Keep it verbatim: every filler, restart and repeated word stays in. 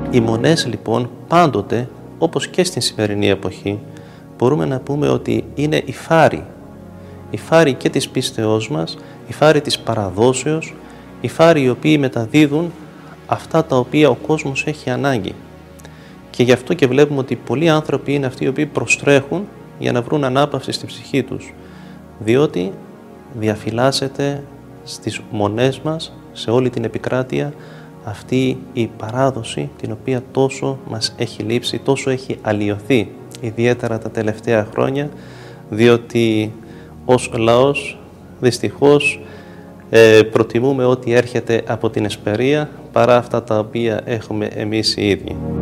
Οι μονές λοιπόν πάντοτε, όπως και στην σημερινή εποχή, μπορούμε να πούμε ότι είναι η φάρη. Η φάρη και της πίστεώς μας, η φάρη της παραδόσεως, οι φάροι οι οποίοι μεταδίδουν αυτά τα οποία ο κόσμος έχει ανάγκη. Και γι' αυτό και βλέπουμε ότι πολλοί άνθρωποι είναι αυτοί οι οποίοι προστρέχουν για να βρουν ανάπαυση στη ψυχή τους, διότι διαφυλάσσεται στις μονές μας, σε όλη την επικράτεια, αυτή η παράδοση την οποία τόσο μας έχει λείψει, τόσο έχει αλλοιωθεί, ιδιαίτερα τα τελευταία χρόνια, διότι ως λαός δυστυχώς ε, προτιμούμε ό,τι έρχεται από την εσπερία παρά αυτά τα οποία έχουμε εμείς οι ίδιοι.